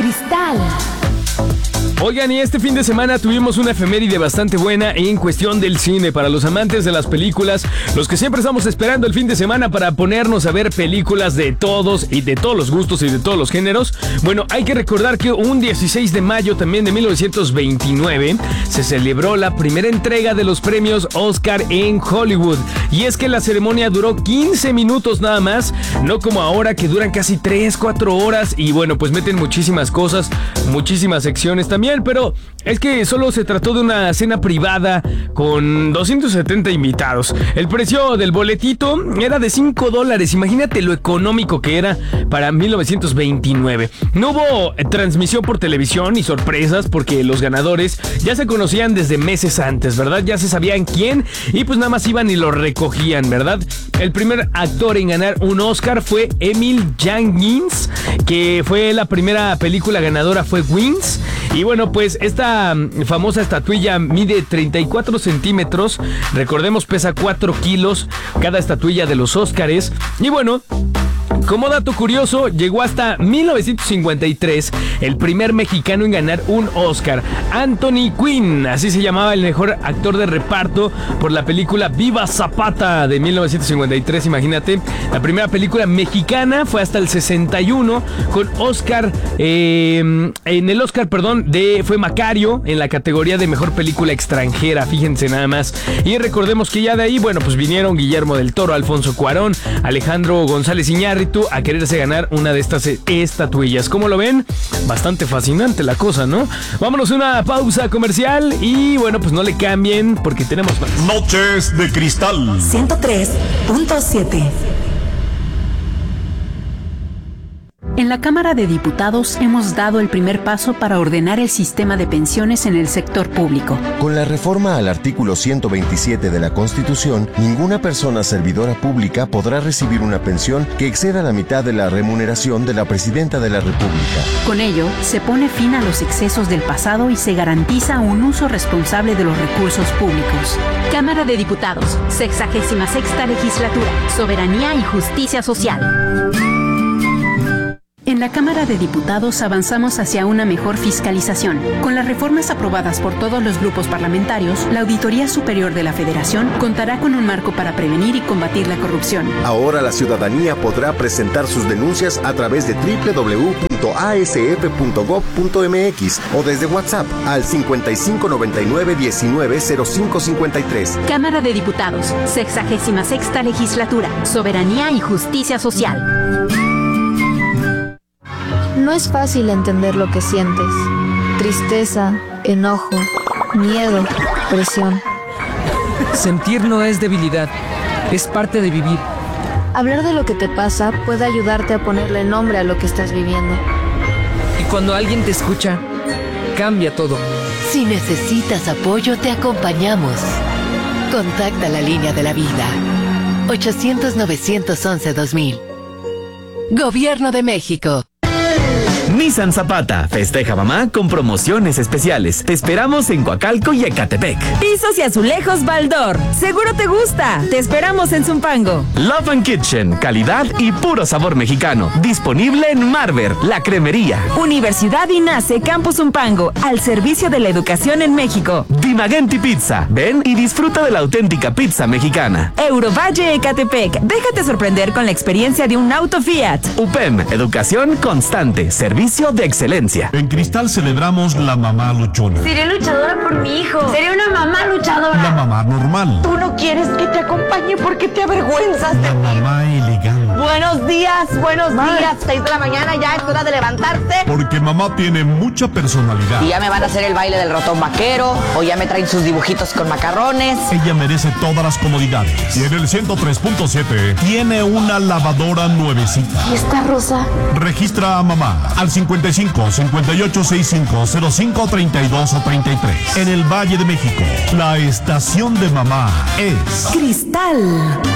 Cristal. Oigan, y este fin de semana tuvimos una efeméride bastante buena en cuestión del cine. Para los amantes de las películas, los que siempre estamos esperando el fin de semana para ponernos a ver películas de todos y de todos los gustos y de todos los géneros. Bueno, hay que recordar que un 16 de mayo también de 1929 se celebró la primera entrega de los premios Oscar en Hollywood. Y es que la ceremonia duró 15 minutos nada más, no como ahora que duran casi 3-4 horas. Y bueno, pues meten muchísimas cosas, muchísimas secciones también. Pero es que solo se trató de una cena privada con 270 invitados. El precio del boletito era de $5. Imagínate lo económico que era para 1929. No hubo transmisión por televisión ni sorpresas porque los ganadores ya se conocían desde meses antes, ¿verdad? Ya se sabían quién y pues nada más iban y lo recogían, ¿verdad? El primer actor en ganar un Oscar fue Emil Jenkins, que fue la primera película ganadora fue Wings. Y bueno, pues esta famosa estatuilla mide 34 centímetros. Recordemos, pesa 4 kilos cada estatuilla de los Óscares. Y bueno, como dato curioso, llegó hasta 1953 el primer mexicano en ganar un Oscar, Anthony Quinn, así se llamaba el mejor actor de reparto por la película Viva Zapata de 1953, imagínate. La primera película mexicana fue hasta el 61 con Oscar, en el Oscar, fue Macario en la categoría de mejor película extranjera, fíjense nada más. Y recordemos que ya de ahí, bueno, pues vinieron Guillermo del Toro, Alfonso Cuarón, Alejandro González Iñárritu a quererse ganar una de estas estatuillas. ¿Cómo lo ven? Bastante fascinante la cosa, ¿no? Vámonos a una pausa comercial y bueno, pues no le cambien porque tenemos más. Noches de Cristal 103.7. En la Cámara de Diputados hemos dado el primer paso para ordenar el sistema de pensiones en el sector público. Con la reforma al artículo 127 de la Constitución, ninguna persona servidora pública podrá recibir una pensión que exceda la mitad de la remuneración de la Presidenta de la República. Con ello, se pone fin a los excesos del pasado y se garantiza un uso responsable de los recursos públicos. Cámara de Diputados, 66ª Legislatura, Soberanía y Justicia Social. En la Cámara de Diputados avanzamos hacia una mejor fiscalización. Con las reformas aprobadas por todos los grupos parlamentarios, la Auditoría Superior de la Federación contará con un marco para prevenir y combatir la corrupción. Ahora la ciudadanía podrá presentar sus denuncias a través de www.asf.gov.mx o desde WhatsApp al 5599-190553. Cámara de Diputados, 66ª Legislatura, Soberanía y Justicia Social. No es fácil entender lo que sientes. Tristeza, enojo, miedo, presión. Sentir no es debilidad, es parte de vivir. Hablar de lo que te pasa puede ayudarte a ponerle nombre a lo que estás viviendo. Y cuando alguien te escucha, cambia todo. Si necesitas apoyo, te acompañamos. Contacta la línea de la vida. 800-911-2000. Gobierno de México. Nissan Zapata festeja mamá con promociones especiales. Te esperamos en Coacalco y Ecatepec. Pisos y azulejos Baldor. Seguro te gusta. Te esperamos en Zumpango. Love and Kitchen, calidad y puro sabor mexicano. Disponible en Marver, La Cremería. Universidad INACE Campus Zumpango, al servicio de la educación en México. Dimagenti Pizza. Ven y disfruta de la auténtica pizza mexicana. Eurovalle Ecatepec. Déjate sorprender con la experiencia de un auto Fiat. UPEM, educación constante, servicio de excelencia. En Cristal celebramos la mamá luchona. Seré luchadora por mi hijo. Seré una mamá luchadora. La mamá normal. Tú no quieres que te acompañe porque te avergüenzas de La mí. mamá elegante. Buenos días, 6 de la mañana, ya es hora de levantarse. Porque mamá tiene mucha personalidad. Y ya me van a hacer el baile del ratón vaquero, o ya me traen sus dibujitos con macarrones. Ella merece todas las comodidades. Y en el 103.7 tiene una lavadora nuevecita. ¿Y esta rosa? Registra a mamá al 55 58 65 05 32 o 33. En el Valle de México, la estación de mamá es Cristal.